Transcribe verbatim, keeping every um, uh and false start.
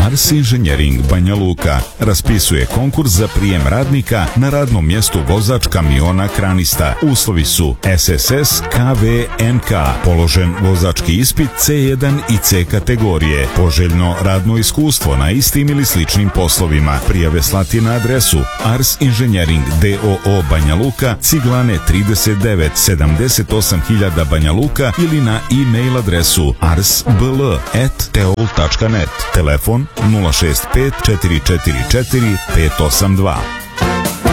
Ars Inženjering Banja Luka raspisuje konkurs za prijem radnika na radnom mjestu vozač kamiona kranista. Uslovi su S S S K V N K, položen vozački ispit C jedan i C kategorije, poželjno radno iskustvo na istim ili sličnim poslovima. Prijave slati na adresu Ars Inženjering D O O Banja Luka, Ciglane trideset devet, sedamdeset osam hiljada Banja Luka ili na e-mail adresu arsbl at teol tačka net. Telefon nula šest pet četiri četiri četiri pet osam dva.